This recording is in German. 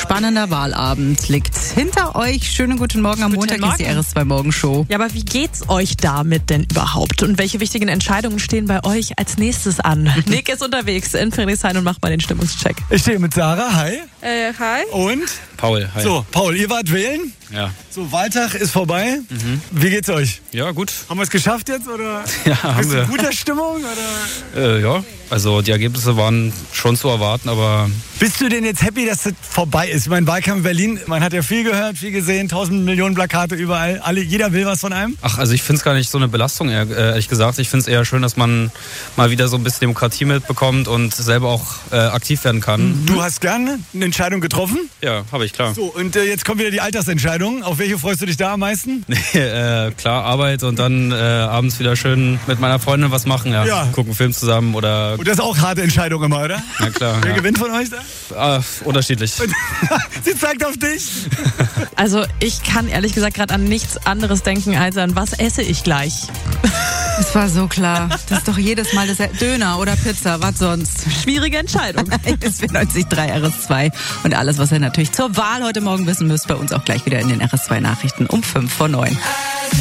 spannender Wahlabend liegt hinter euch. Schönen guten Morgen. Am Montag ist die RS2 Morgenshow. Ja, aber wie geht's euch damit denn überhaupt? Und welche wichtigen Entscheidungen stehen bei euch als nächstes an? Nick ist unterwegs in Friedrichshain und macht mal den Stimmungscheck. Ich stehe mit Sarah, hi. Hi. Und? Paul, hi. So, Paul, ihr wart wählen? Ja. So, Wahltag ist vorbei. Wie geht's euch? Ja, gut. Haben wir es geschafft jetzt, oder? Ja, haben Bist du wir. in guter Stimmung, oder? Ja, also die Ergebnisse waren schon zu erwarten, aber Bist du denn jetzt happy, dass das vorbei ist? Ich meine, Wahlkampf in Berlin, man hat ja viel gehört, viel gesehen, 1000 Millionen Plakate überall. Jeder will was von einem. also ich finde es gar nicht so eine Belastung, ehrlich gesagt. Ich finde es eher schön, dass man mal wieder so ein bisschen Demokratie mitbekommt und selber auch aktiv werden kann. Du hast gerne eine Entscheidung getroffen. Ja, habe ich, klar. So, und jetzt kommt wieder die Altersentscheidung. Auf welche freust du dich da am meisten? Klar, Arbeit und dann abends wieder schön mit meiner Freundin was machen. Ja. Gucken Film zusammen oder... Und das ist auch harte Entscheidung immer, oder? Na klar. Wer ja. gewinnt von euch da? Unterschiedlich. Sie zeigt auf dich. Also ich kann ehrlich gesagt gerade an nichts anderes denken, als an was esse ich gleich. Es war so klar. Das ist doch jedes Mal das Döner oder Pizza, was sonst? Schwierige Entscheidung. Das wäre 90.3 RS2. Und alles, was ihr natürlich zur Wahl heute Morgen wissen müsst, bei uns auch gleich wieder in den RS2 Nachrichten um 5 vor 9.